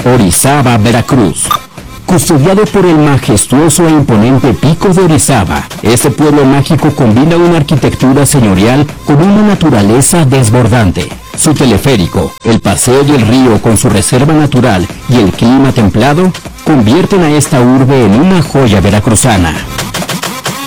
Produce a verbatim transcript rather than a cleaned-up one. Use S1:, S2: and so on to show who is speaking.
S1: Orizaba, Veracruz. Custodiado por el majestuoso e imponente Pico de Orizaba, este pueblo mágico combina una arquitectura señorial con una naturaleza desbordante. Su teleférico, el paseo del río con su reserva natural y el clima templado convierten a esta urbe en una joya veracruzana.